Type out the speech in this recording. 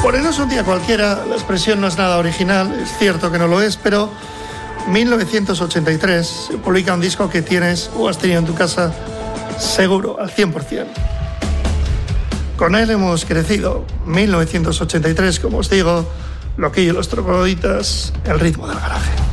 Bueno, no es un día cualquiera, la expresión no es nada original, es cierto que no lo es, pero 1983 se publica un disco que tienes o has tenido en tu casa seguro, al 100%. Con él hemos crecido. 1983, como os digo, Loquillo y los Trogloditas, el ritmo del garaje.